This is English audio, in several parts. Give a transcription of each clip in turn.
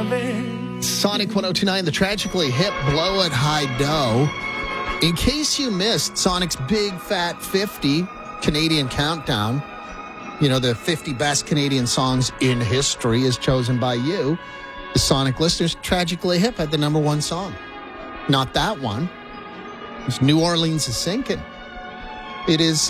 Sonic 102.9, the tragically hip Blow It High Dough. In case you missed Sonic's Big Fat 50 Canadian Countdown, you know, the 50 best Canadian songs in history is chosen by you, the Sonic listeners. Tragically Hip had the number one song. Not that one. It's New Orleans is Sinking. It is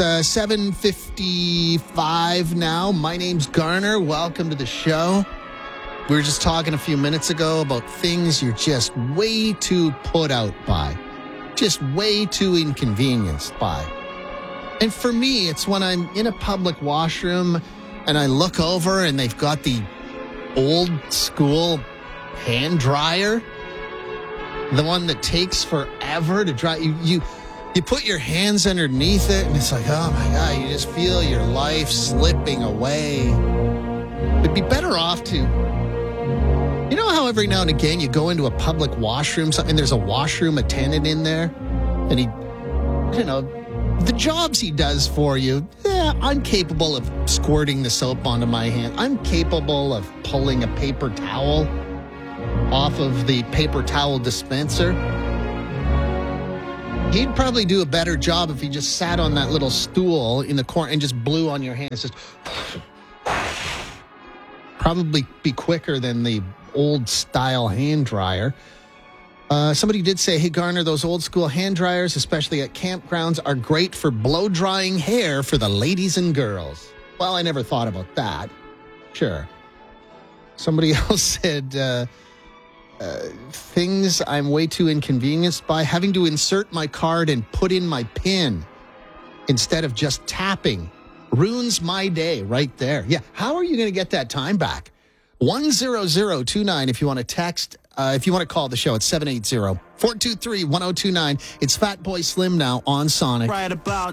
7:55 now. My name's Garner. Welcome to the show. We were just talking a few minutes ago about things you're just way too put out by. Just way too inconvenienced by. And for me, it's when I'm in a public washroom and I look over and they've got the old school hand dryer. The one that takes forever to dry. You put your hands underneath it and it's like, oh my God, you just feel your life slipping away. It'd be better off to, you know how every now and again you go into a public washroom and there's a washroom attendant in there and he, you know, the jobs he does for you, I'm capable of squirting the soap onto my hand. I'm capable of pulling a paper towel off of the paper towel dispenser. He'd probably do a better job if he just sat on that little stool in the corner and just blew on your hands. Just probably be quicker than the old style hand dryer. Somebody did say, hey, Garner, those old school hand dryers, especially at campgrounds, are great for blow drying hair for the ladies and girls. Well, I never thought about that. Sure. Somebody else said, things I'm way too inconvenienced by, having to insert my card and put in my PIN instead of just tapping. Ruins my day right there. Yeah, how are you going to get that time back? 10029 if you want to text. If you want to call the show, it's 780-423-1029. It's Fat Boy Slim now on Sonic. Right about